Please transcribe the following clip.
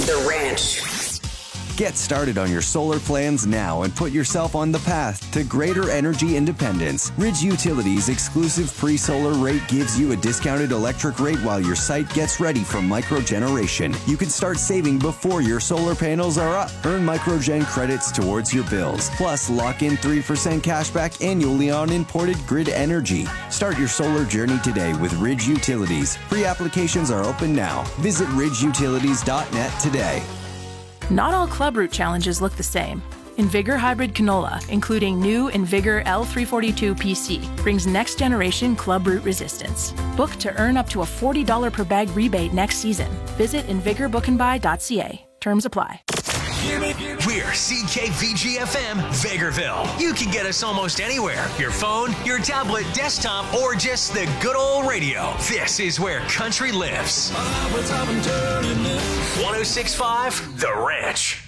The Ranch. Get started on your solar plans now and put yourself on the path to greater energy independence. Ridge Utilities' exclusive pre-solar rate gives you a discounted electric rate while your site gets ready for microgeneration. You can start saving before your solar panels are up. Earn microgen credits towards your bills. Plus, lock in 3% cashback annually on imported grid energy. Start your solar journey today with Ridge Utilities. Pre-applications are open now. Visit ridgeutilities.net today. Not all Club Root challenges look the same. Invigor Hybrid Canola, including new Invigor L342 PC, brings next-generation Club Root resistance. Book to earn up to a $40 per bag rebate next season. Visit invigorbookandbuy.ca. Terms apply. We're CKVG-FM, Vegreville. You can get us almost anywhere. Your phone, your tablet, desktop, or just the good old radio. This is where country lives. 106.5 The Ranch.